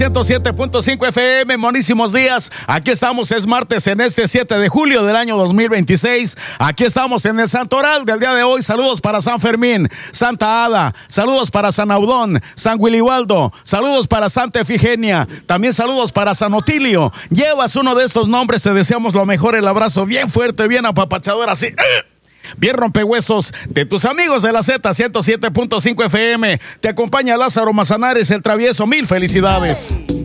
107.5 FM, monísimos días. Aquí estamos, es martes en este 7 de julio del año 2026. Aquí estamos en el Santoral del día de hoy. Saludos para San Fermín, Santa Ada, saludos para San Audón, San Wiliwaldo, saludos para Santa Efigenia, también saludos para San Otilio. Llevas uno de estos nombres, te deseamos lo mejor, el abrazo bien fuerte, bien apapachador, así. Bien rompehuesos de tus amigos de la Z 107.5 FM. Te acompaña Lázaro Mazanares, el travieso. Mil felicidades.